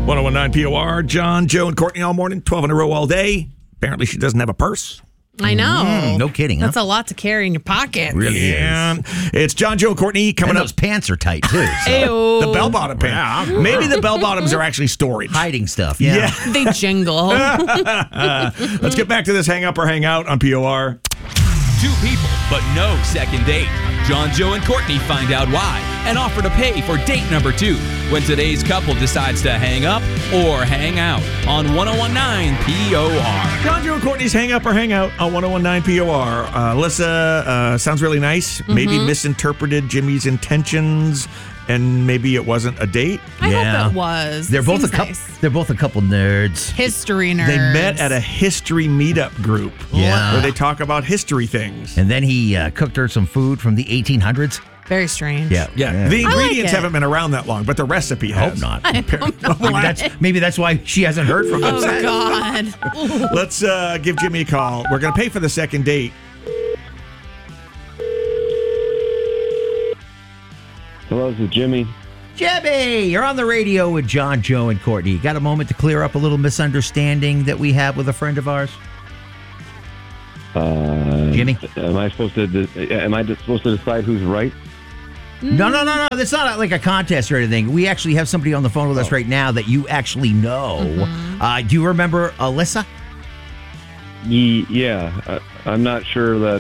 1019 POR, John, Joe, and Courtney all morning, 12 in a row all day. Apparently she doesn't have a purse. I know. No kidding, huh? That's a lot to carry in your pocket. Really is. It's John, Joe, and Courtney coming And up. those pants are tight, too. So. Ew. The bell-bottom pants. Maybe the bell-bottoms are actually storage. Hiding stuff, yeah. They jingle. Let's get back to this hang up or hang out on POR. Two people, but no second date. John, Joe, and Courtney find out why and offer to pay for date number 2 when today's couple decides to hang up or hang out on 1019 POR. John, Joe, and Courtney's hang up or hang out on 1019 POR. Alyssa sounds really nice. Maybe misinterpreted Jimmy's intentions, and maybe it wasn't a date. I hope it was. They're both Seems a couple. nice. They're both a couple nerds. History nerds. They met at a history meetup group. Yeah. Where they talk about history things. And then he cooked her some food from the 1800s. Very strange. Yeah. The ingredients it. haven't been around that long, but the recipe has. Hope not. Maybe that's why she hasn't heard from him. Oh, God. Let's give Jimmy a call. We're going to pay for the second date. Hello, this is Jimmy. Jimmy, you're on the radio with John, Joe, and Courtney. You got a moment to clear up a little misunderstanding that we have with a friend of ours? Jimmy? Am I supposed to decide who's right? No. It's not like a contest or anything. We actually have somebody on the phone with us right now that you actually know. Do you remember Alyssa? Yeah. I'm not sure that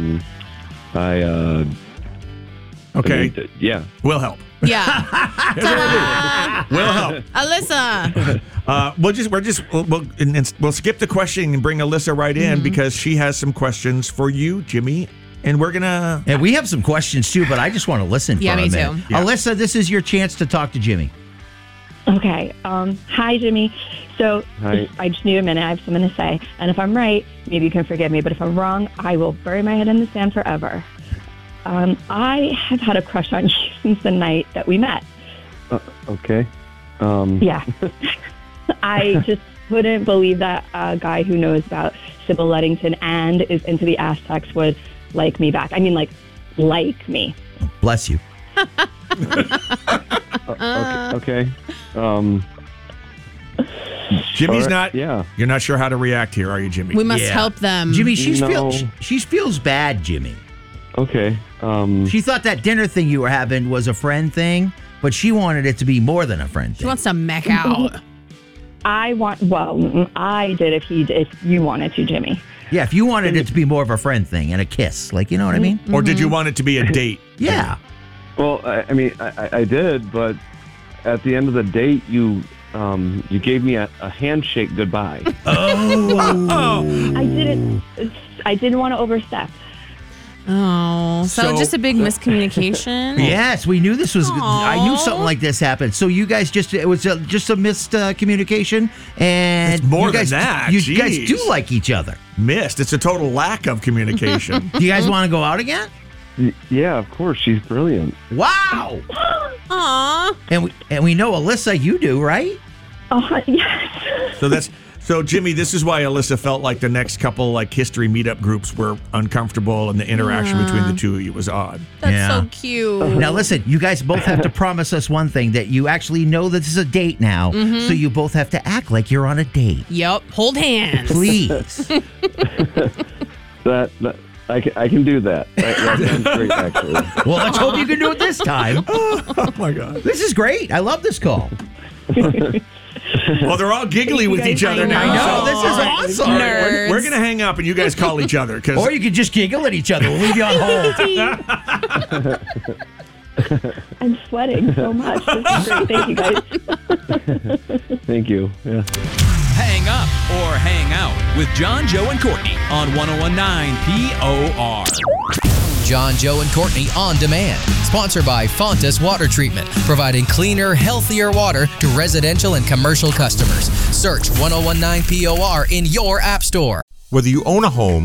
Okay. Yeah. We'll help. Yeah. We'll help. Alyssa. We'll skip the question and bring Alyssa right in because she has some questions for you, Jimmy. And we're gonna. And we have some questions too, but I just want to listen Yeah, for a me minute. too. Yeah. Alyssa, this is your chance to talk to Jimmy. Okay. Hi, Jimmy. So Hi. I just need a minute. I have something to say. And if I'm right, maybe you can forgive me. But if I'm wrong, I will bury my head in the sand forever. I have had a crush on you since the night that we met. Okay. Yeah. I just couldn't believe that a guy who knows about Sybil Ludington and is into the Aztecs would like me back. I mean, like me. Bless you. Okay. Jimmy's All right, not. yeah. You're not sure how to react here, are you, Jimmy? We must Yeah. help them. Jimmy, No. she feels bad, Jimmy. Okay. She thought that dinner thing you were having was a friend thing, but she wanted it to be more than a friend She thing. wants to mech out. I did if you wanted to, Jimmy. Yeah, if you wanted it to be more of a friend thing and a kiss, like, you know what I mean? Or did you want it to be a date? Yeah. Well, I did, but at the end of the date, you gave me a handshake goodbye. I didn't want to overstep. Oh, so just a big miscommunication. Yes, we knew this was. I knew Aw. something like this happened. So you guys it was just a missed communication, and It's more you guys, than that. You Jeez. guys do like each other. Missed. It's a total lack of communication. Do you guys want to go out again? Yeah, of course. She's brilliant. Wow! Aw. And we know Alyssa, you do, right? Oh, yes. So Jimmy, this is why Alyssa felt like the next couple history meetup groups were uncomfortable and the interaction between the two of you was odd. That's Yeah. so cute. Now listen, you guys both have to promise us one thing, that you actually know that this is a date now, so you both have to act like you're on a date. Yep. Hold hands. Please. I can do that. That sounds great, actually. Well, let's hope you can do it this time. Oh my God. This is great. I love this call. Well, they're all giggly with each other now. I know. so- This is awesome. Nerds. We're going to hang up and you guys call each other. Or you could just giggle at each other. We'll leave you on hold. I'm sweating so much. This is great. Thank you, guys. Thank you. Yeah. Hang up or hang out with John, Joe, and Courtney on 1019 POR. John, Joe, and Courtney On Demand. Sponsored by Fontas Water Treatment, providing cleaner, healthier water to residential and commercial customers. Search 1019 POR in your app store. Whether you own a home,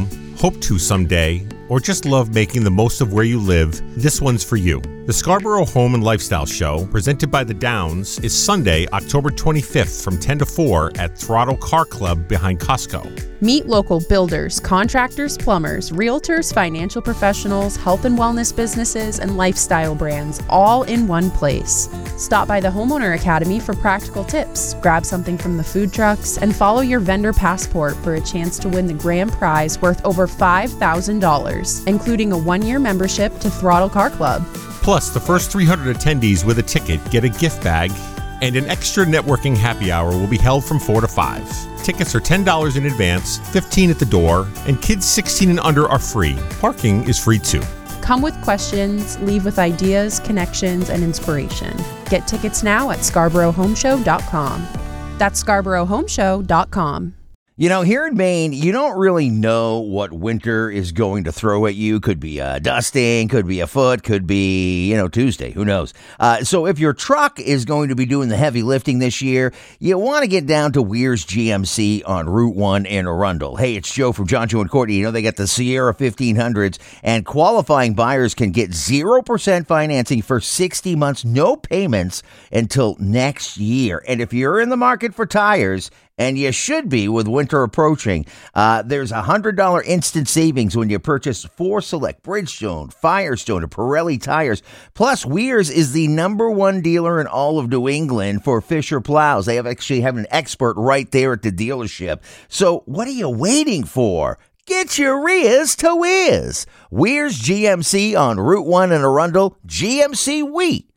hope to someday, or just love making the most of where you live, this one's for you. The Scarborough Home and Lifestyle Show, presented by The Downs, is Sunday, October 25th from 10 to 4 at Throttle Car Club behind Costco. Meet local builders, contractors, plumbers, realtors, financial professionals, health and wellness businesses, and lifestyle brands all in one place. Stop by the Homeowner Academy for practical tips, grab something from the food trucks, and follow your vendor passport for a chance to win the grand prize worth over $5,000, including a 1-year membership to Throttle Car Club. Plus, the first 300 attendees with a ticket get a gift bag, and an extra networking happy hour will be held from 4 to 5. Tickets are $10 in advance, $15 at the door, and kids 16 and under are free. Parking is free too. Come with questions, leave with ideas, connections, and inspiration. Get tickets now at ScarboroughHomeshow.com. That's ScarboroughHomeshow.com. You know, here in Maine, you don't really know what winter is going to throw at you. Could be a dusting, could be a foot, could be, Tuesday. Who knows? So if your truck is going to be doing the heavy lifting this year, you want to get down to Weir's GMC on Route 1 in Arundel. Hey, it's Joe from John, Joe, and Courtney. They got the Sierra 1500s, and qualifying buyers can get 0% financing for 60 months, no payments until next year. And if you're in the market for tires, and you should be with winter approaching, there's $100 instant savings when you purchase 4 select Bridgestone, Firestone, and Pirelli tires. Plus, Weir's is the #1 dealer in all of New England for Fisher plows. They actually have an expert right there at the dealership. So what are you waiting for? Get your rears to Weir's. Weir's GMC on Route 1 in Arundel. GMC We